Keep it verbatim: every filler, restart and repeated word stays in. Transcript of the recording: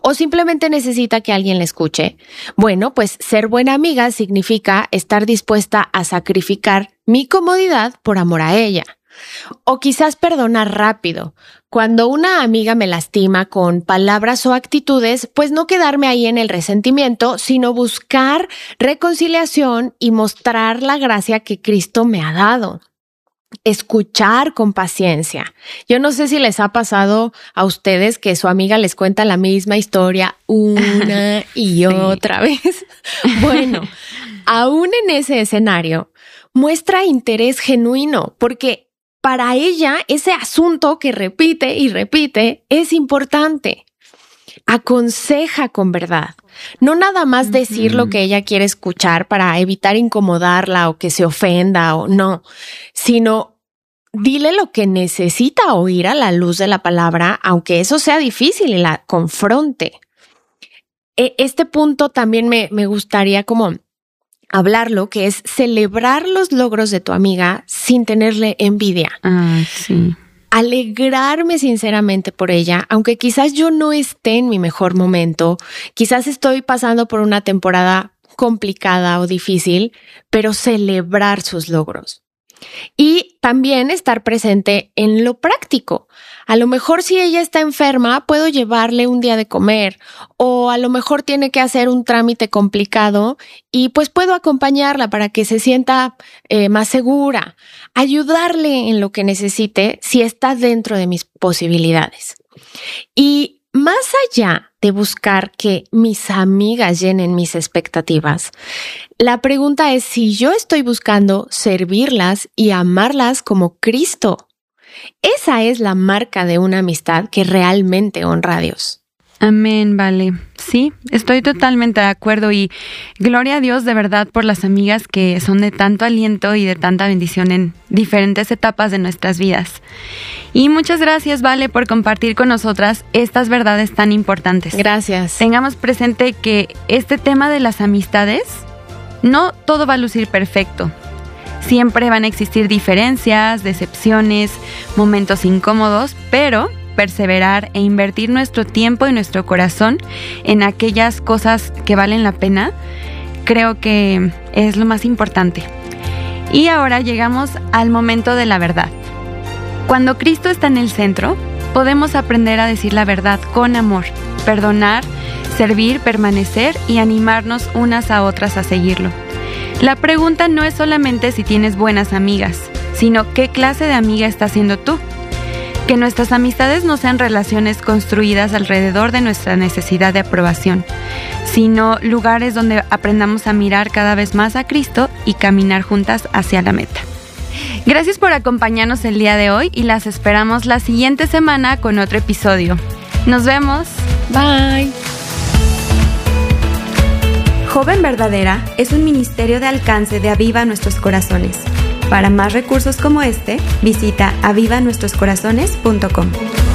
o simplemente necesita que alguien la escuche. Bueno, pues ser buena amiga significa estar dispuesta a sacrificar mi comodidad por amor a ella. O quizás perdonar rápido. Cuando una amiga me lastima con palabras o actitudes, pues no quedarme ahí en el resentimiento, sino buscar reconciliación y mostrar la gracia que Cristo me ha dado. Escuchar con paciencia. Yo no sé si les ha pasado a ustedes que su amiga les cuenta la misma historia una y sí. otra vez. Bueno, aún en ese escenario, muestra interés genuino, porque para ella, ese asunto que repite y repite es importante. Aconseja con verdad. No nada más decir uh-huh. lo que ella quiere escuchar para evitar incomodarla o que se ofenda o no, sino dile lo que necesita oír a la luz de la palabra, aunque eso sea difícil y la confronte. Este punto también me, me gustaría como hablarlo, que es celebrar los logros de tu amiga sin tenerle envidia. Ah, sí. Alegrarme sinceramente por ella, aunque quizás yo no esté en mi mejor momento, quizás estoy pasando por una temporada complicada o difícil, pero celebrar sus logros. Y también estar presente en lo práctico. A lo mejor si ella está enferma, puedo llevarle un día de comer, o a lo mejor tiene que hacer un trámite complicado y pues puedo acompañarla para que se sienta eh, más segura, ayudarle en lo que necesite si está dentro de mis posibilidades. Y más allá de buscar que mis amigas llenen mis expectativas, la pregunta es si yo estoy buscando servirlas y amarlas como Cristo. Esa es la marca de una amistad que realmente honra a Dios. Amén, vale. Sí, estoy totalmente de acuerdo y gloria a Dios de verdad por las amigas que son de tanto aliento y de tanta bendición en diferentes etapas de nuestras vidas. Y muchas gracias, Vale, por compartir con nosotras estas verdades tan importantes. Gracias. Tengamos presente que este tema de las amistades, no todo va a lucir perfecto. Siempre van a existir diferencias, decepciones, momentos incómodos, pero perseverar e invertir nuestro tiempo y nuestro corazón en aquellas cosas que valen la pena, creo que es lo más importante. Y ahora llegamos al momento de la verdad. Cuando Cristo está en el centro, podemos aprender a decir la verdad con amor, perdonar, servir, permanecer y animarnos unas a otras a seguirlo. La pregunta no es solamente si tienes buenas amigas, sino qué clase de amiga estás siendo tú. Que nuestras amistades no sean relaciones construidas alrededor de nuestra necesidad de aprobación, sino lugares donde aprendamos a mirar cada vez más a Cristo y caminar juntas hacia la meta. Gracias por acompañarnos el día de hoy y las esperamos la siguiente semana con otro episodio. Nos vemos. Bye. Joven Verdadera es un ministerio de alcance de Aviva Nuestros Corazones. Para más recursos como este, visita aviva nuestros corazones punto com.